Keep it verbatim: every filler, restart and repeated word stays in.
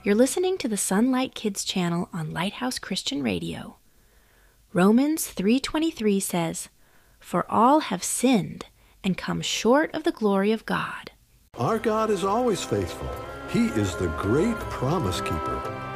You're listening to the Sunlight Kids channel on Lighthouse Christian Radio. Romans three twenty-three says, "For all have sinned and come short of the glory of God." Our God is always faithful. He is the great promise keeper.